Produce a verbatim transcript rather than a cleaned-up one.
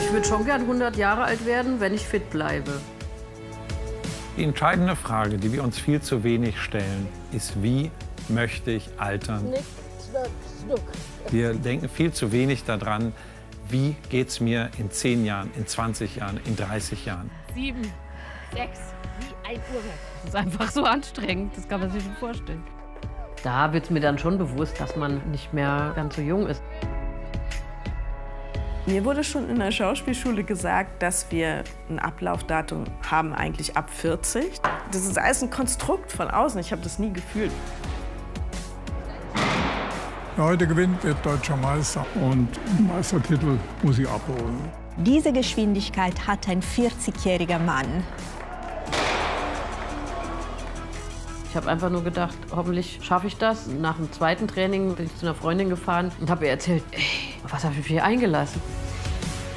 Ich würde schon gern hundert Jahre alt werden, wenn ich fit bleibe. Die entscheidende Frage, die wir uns viel zu wenig stellen, ist, wie möchte ich altern? Wir denken viel zu wenig daran, wie geht es mir in zehn Jahren, in zwanzig Jahren, in dreißig Jahren. Sieben, sechs, wie ein Uhrwerk. Das ist einfach so anstrengend, das kann man sich nicht vorstellen. Da wird mir dann schon bewusst, dass man nicht mehr ganz so jung ist. Mir wurde schon in der Schauspielschule gesagt, dass wir ein Ablaufdatum haben, eigentlich ab vierzig. Das ist alles ein Konstrukt von außen. Ich habe das nie gefühlt. Wer heute gewinnt, wird deutscher Meister. Und den Meistertitel muss ich abholen. Diese Geschwindigkeit hat ein vierzigjähriger Mann. Ich habe einfach nur gedacht, hoffentlich schaffe ich das. Nach dem zweiten Training bin ich zu einer Freundin gefahren und habe ihr erzählt, ey, auf was habe ich mich hier eingelassen?